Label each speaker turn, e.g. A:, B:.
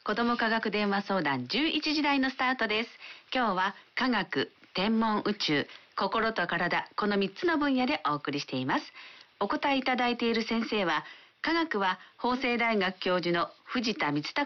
A: 子ども科学電話相談11時台のスタートです。今日は科学、天文、宇宙、心と体、この3つの分野でお送りしています。お答えいただいている先生は、科学は法政大学教授の藤田光孝